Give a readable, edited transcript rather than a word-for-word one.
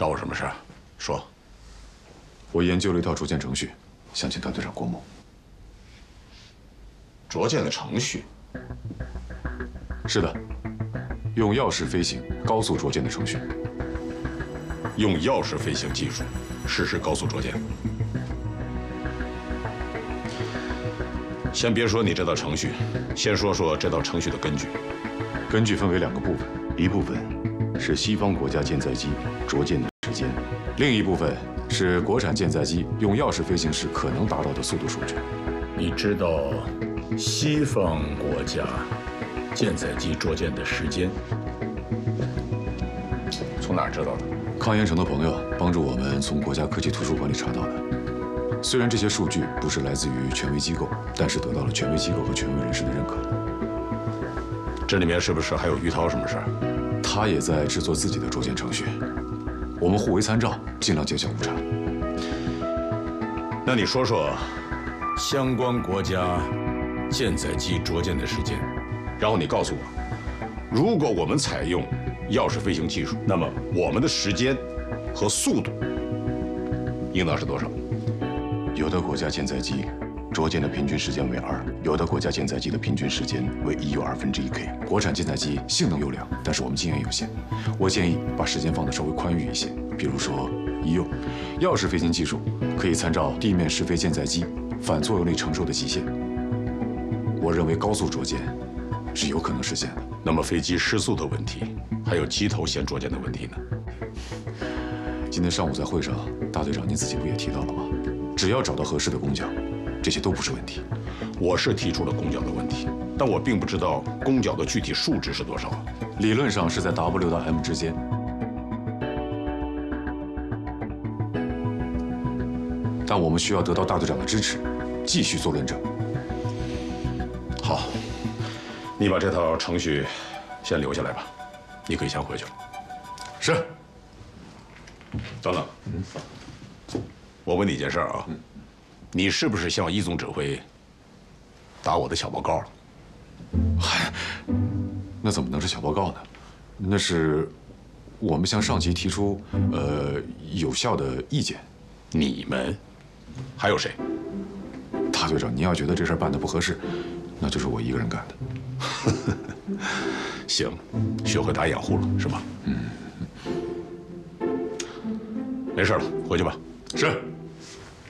找我什么事？说。 我研究了一套卓建程序，想请大队长过目。 卓建的程序？ 是的，用钥匙飞行高速卓建的程序。 用钥匙飞行技术实施高速卓建。先别说你这套程序，先说说这套程序的根据。 根据分为2个部分，一部分是西方国家舰载机卓建的时间，另一部分是国产舰载机用钥匙飞行时可能达到的速度数据。 你知道西方国家舰载机卓建的时间？从哪儿知道的？ 康延成的朋友帮助我们从国家科技图书馆里查到的。虽然这些数据不是来自于权威机构，但是得到了权威机构和权威人士的认可。 这里面是不是还有于涛什么事儿？ 他也在制作自己的卓建程序，我们互为参照，尽量见效无差。 那你说说相关国家舰载机卓建的时间，然后你告诉我，如果我们采用钥匙飞行技术，那么我们的时间和速度应当是多少？ 有的国家舰载机卓建的平均时间为2，有的国家舰载机的平均时间为1/2K。国产舰载机性能优良，但是我们经验有限，我建议把时间放得稍微宽裕一些，比如说1U。钥匙飞行技术可以参照地面试飞舰载机反作用力承受的极限。我认为高速卓建是有可能实现的。 那么飞机失速的问题，还有机头先卓建的问题呢？ 今天上午在会上，大队长您自己不也提到了吗？只要找到合适的工角，这些都不是问题。 我是提出了工角的问题，但我并不知道工角的具体数值是多少。 理论上是在 W 到 M 之间，但我们需要得到大队长的支持，继续做论证。 好，你把这套程序先留下来吧，你可以先回去了。 是。 等等，我问你一件事啊，你是不是向易总指挥打我的小报告了？ 嗨，那怎么能是小报告呢？那是我们向上级提出有效的意见。 你们还有谁？ 大队长，您要觉得这事儿办得不合适，那就是我一个人干的。 行，学会打掩护了是吧？没事了，回去吧。 是。